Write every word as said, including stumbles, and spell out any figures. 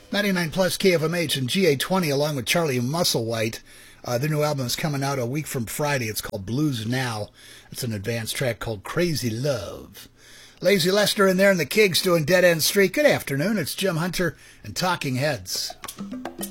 ninety-nine plus K F M H and G A twenty along with Charlie Musselwhite. Uh, their new album is coming out a week from Friday. It's called Blues Now. It's an advanced track called Crazy Love. Lazy Lester in there and the Kigs doing Dead End Street. Good afternoon. It's Jim Hunter and Talking Heads.